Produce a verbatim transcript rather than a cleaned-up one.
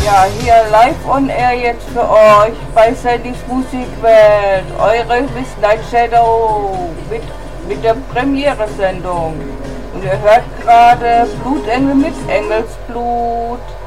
Ja, hier live on air jetzt für euch bei Sandys Musikwelt, eure Miss Night Shadow mit, mit der Premiere-Sendung. Und ihr hört gerade Blutengel mit Engelsblut.